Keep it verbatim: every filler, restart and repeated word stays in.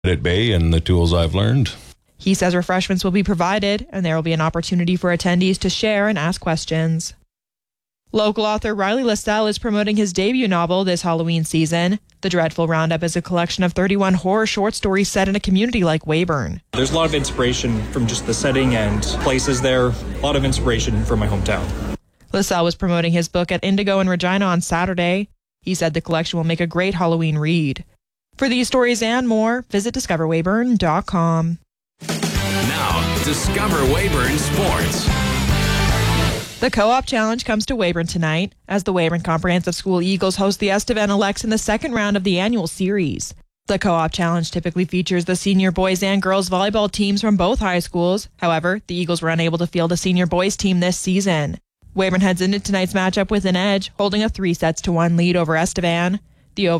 at bay and the tools I've learned. He says refreshments will be provided and there will be an opportunity for attendees to share and ask questions. Local author Riley LaSalle is promoting his debut novel this Halloween season. The Dreadful Roundup is a collection of thirty-one horror short stories set in a community like Weyburn. There's a lot of inspiration from just the setting and places there. A lot of inspiration from my hometown. LaSalle was promoting his book at Indigo in Regina on Saturday. He said the collection will make a great Halloween read. For these stories and more, visit discover weyburn dot com. Now, Discover Weyburn Sports. The Co-op Challenge comes to Weyburn tonight as the Weyburn Comprehensive School Eagles host the Estevan Elects in the second round of the annual series. The Co-op Challenge typically features the senior boys and girls volleyball teams from both high schools. However, the Eagles were unable to field a senior boys team this season. Weyburn heads into tonight's matchup with an edge, holding a three sets to one lead over Estevan.